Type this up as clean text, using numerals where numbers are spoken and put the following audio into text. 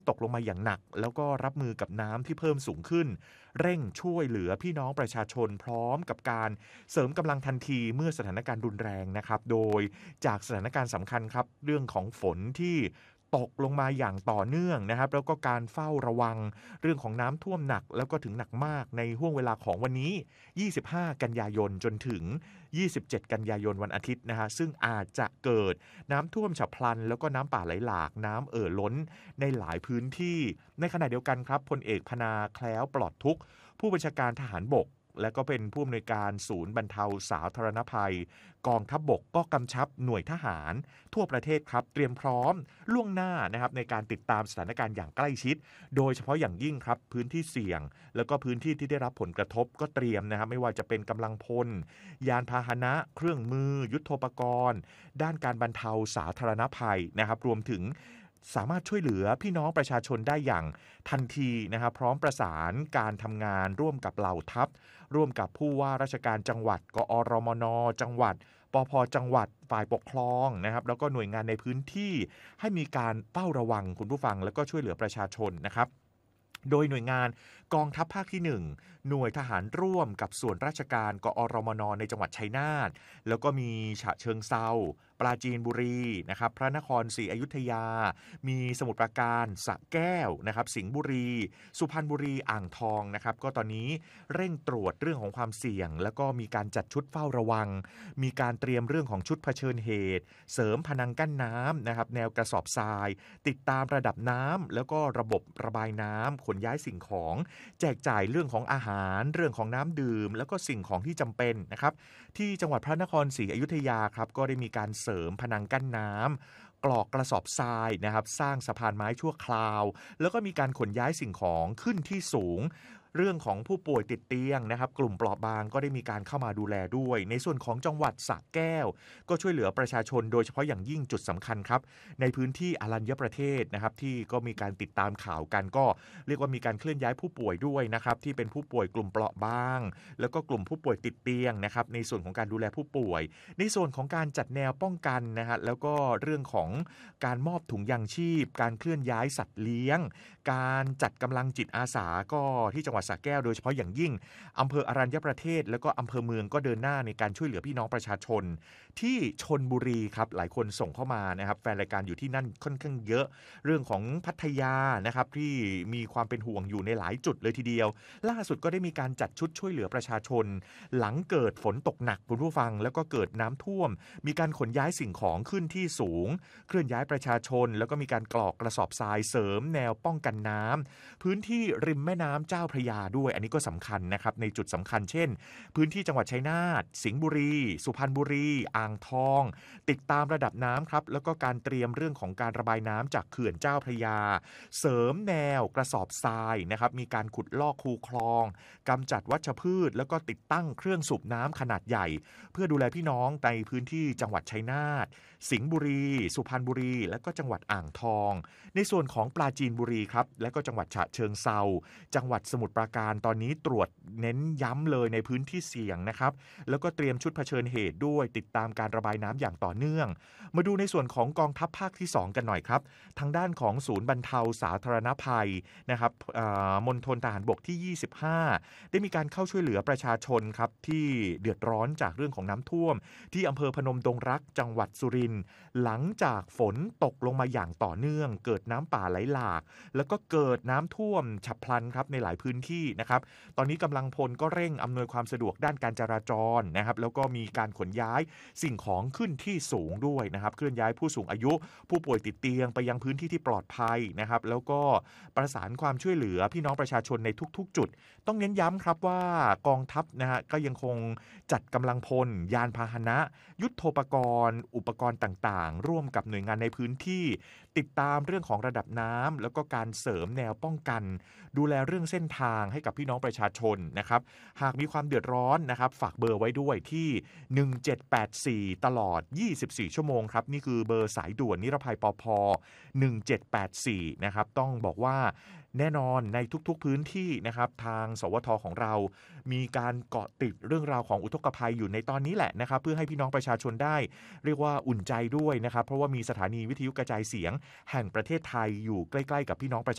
ตกลงมาอย่างหนักแล้วก็รับมือกับน้ำที่เพิ่มสูงขึ้นเร่งช่วยเหลือพี่น้องประชาชนพร้อมกับการเสริมกำลังทันทีเมื่อสถานการณ์รุนแรงนะครับโดยจากสถานการณ์สำคัญครับเรื่องของฝนที่ตกลงมาอย่างต่อเนื่องนะครับแล้วก็การเฝ้าระวังเรื่องของน้ำท่วมหนักแล้วก็ถึงหนักมากในห้วงเวลาของวันนี้25กันยายนจนถึง27กันยายนวันอาทิตย์นะฮะซึ่งอาจจะเกิดน้ำท่วมฉับพลันแล้วก็น้ำป่าไหลหลากน้ำล้นในหลายพื้นที่ในขณะเดียวกันครับพลเอกพนาแคล้วปลอดทุกข์ผู้บัญชาการทหารบกและก็เป็นผู้อำนวยการศูนย์บรรเทาสาธารณภัยกองทัพบกก็กำชับหน่วยทหารทั่วประเทศครับเตรียมพร้อมล่วงหน้านะครับในการติดตามสถานการณ์อย่างใกล้ชิดโดยเฉพาะอย่างยิ่งครับพื้นที่เสี่ยงแล้วก็พื้นที่ที่ได้รับผลกระทบก็เตรียมนะครับไม่ว่าจะเป็นกำลังพลยานพาหนะเครื่องมือยุทโธปกรณ์ด้านการบรรเทาสาธารณภัยนะครับรวมถึงสามารถช่วยเหลือพี่น้องประชาชนได้อย่างทันทีนะครับพร้อมประสานการทำงานร่วมกับเหล่าทัพร่วมกับผู้ว่าราชการจังหวัดกอรมนจังหวัดปภจังหวัดฝ่ายปกครองนะครับแล้วก็หน่วยงานในพื้นที่ให้มีการเฝ้าระวังคุณผู้ฟังแล้วก็ช่วยเหลือประชาชนนะครับโดยหน่วยงานกองทัพภาคที่1หน่วยทหารร่วมกับส่วนราชการกอรมนในจังหวัดชัยนาทแล้วก็มีฉะเชิงเทราปราจีนบุรีนะครับพระนครศรีอยุธยามีสมุทรปราการสระแก้วนะครับสิงห์บุรีสุพรรณบุรีอ่างทองนะครับก็ตอนนี้เร่งตรวจเรื่องของความเสี่ยงแล้วก็มีการจัดชุดเฝ้าระวังมีการเตรียมเรื่องของชุดเผชิญเหตุเสริมพนังกั้นน้ำนะครับแนวกระสอบทรายติดตามระดับน้ำแล้วก็ระบบระบายน้ำขนย้ายสิ่งของแจกจ่ายเรื่องของอาหารเรื่องของน้ำดื่มแล้วก็สิ่งของที่จำเป็นนะครับที่จังหวัดพระนครศรีอยุธยาครับก็ได้มีการเสริมพนังกั้นน้ำกรอกกระสอบทรายนะครับสร้างสะพานไม้ชั่วคราวแล้วก็มีการขนย้ายสิ่งของขึ้นที่สูงเรื่องของผู้ป่วยติดเตียงนะครับกลุ่มเปราะบางก็ได้มีการเข้ามาดูแลด้วยในส่วนของจังหวัดสระแก้วก็ช่วยเหลือประชาชนโดยเฉพาะอย่างยิ่งจุดสำคัญครับในพื้นที่อรัญญประเทศนะครับที่ก็มีการติดตามข่าวกันก็เรียกว่ามีการเคลื่อนย้ายผู้ป่วยด้วยนะครับที่เป็นผู้ป่วยกลุ่มเปราะบางแล้วก็กลุ่มผู้ป่วยติดเตียงนะครับในส่วนของการดูแลผู้ป่วยในส่วนของการจัดแนวป้องกันนะฮะแล้วก็เรื่องของการมอบถุงยางชีพการเคลื่อนย้ายสัตว์เลี้ยงการจัดกำลังจิตอาสาก็ที่จังหวัดสระแก้วโดยเฉพาะอย่างยิ่งอำเภออรัญญประเทศแล้วก็อำเภอเมืองก็เดินหน้าในการช่วยเหลือพี่น้องประชาชนที่ชลบุรีครับหลายคนส่งเข้ามานะครับแฟนรายการอยู่ที่นั่นค่อนข้างเยอะเรื่องของพัทยานะครับที่มีความเป็นห่วงอยู่ในหลายจุดเลยทีเดียวล่าสุดก็ได้มีการจัดชุดช่วยเหลือประชาชนหลังเกิดฝนตกหนักคุณผู้ฟังแล้วก็เกิดน้ำท่วมมีการขนย้ายสิ่งของขึ้นที่สูงเคลื่อนย้ายประชาชนแล้วก็มีการกรอกกระสอบทรายเสริมแนวป้องกันน้ำพื้นที่ริมแม่น้ำเจ้าพระยาด้วยอันนี้ก็สำคัญนะครับในจุดสำคัญเช่นพื้นที่จังหวัดชัยนาทสิงห์บุรีสุพรรณบุรีอ่างทองติดตามระดับน้ำครับแล้วก็การเตรียมเรื่องของการระบายน้ำจากเขื่อนเจ้าพระยาเสริมแนวกระสอบทรายนะครับมีการขุดลอกคูคลองกำจัดวัชพืชแล้วก็ติดตั้งเครื่องสูบน้ำขนาดใหญ่เพื่อดูแลพี่น้องในพื้นที่จังหวัดชัยนาทสิงห์บุรีสุพรรณบุรีและก็จังหวัดอ่างทองในส่วนของปราจีนบุรีครับและก็จังหวัดฉะเชิงเทราจังหวัดสมุทรปราการตอนนี้ตรวจเน้นย้ำเลยในพื้นที่เสี่ยงนะครับแล้วก็เตรียมชุดเผชิญเหตุด้วยติดตามการระบายน้ำอย่างต่อเนื่องมาดูในส่วนของกองทัพภาคที่2กันหน่อยครับทางด้านของศูนย์บรรเทาสาธารณภัยนะครับมณฑลทหารบกที่25ได้มีการเข้าช่วยเหลือประชาชนครับที่เดือดร้อนจากเรื่องของน้ำท่วมที่อำเภอพนมดงรักจังหวัดสุรินทร์หลังจากฝนตกลงมาอย่างต่อเนื่องเกิดน้ำป่าไหลหลากแล้วก็เกิดน้ำท่วมฉับพลันครับในหลายพื้นที่นะครับตอนนี้กำลังพลก็เร่งอำนวยความสะดวกด้านการจราจรนะครับแล้วก็มีการขนย้ายสิ่งของขึ้นที่สูงด้วยนะครับเคลื่อนย้ายผู้สูงอายุผู้ป่วยติดเตียงไปยังพื้นที่ที่ปลอดภัยนะครับแล้วก็ประสานความช่วยเหลือพี่น้องประชาชนในทุกๆจุดต้องเน้นย้ำครับว่ากองทัพนะฮะก็ยังคงจัดกำลังพลยานพาหนะยุทโธปกรณ์อุปกรณ์ต่างๆร่วมกับหน่วยงานในพื้นที่ติดตามเรื่องของระดับน้ำแล้วก็การเสริมแนวป้องกันดูแลเรื่องเส้นทางให้กับพี่น้องประชาชนนะครับหากมีความเดือดร้อนนะครับฝากเบอร์ไว้ด้วยที่1784ตลอด24ชั่วโมงครับนี่คือเบอร์สายด่วนนิรภัยปภ1784นะครับต้องบอกว่าแน่นอนในทุกๆพื้นที่นะครับทางสวทของเรามีการเกาะติดเรื่องราวของอุทกภัยอยู่ในตอนนี้แหละนะครับเพื่อให้พี่น้องประชาชนได้เรียกว่าอุ่นใจด้วยนะครับเพราะว่ามีสถานีวิทยุกระจายเสียงแห่งประเทศไทยอยู่ใกล้ๆกับพี่น้องประชา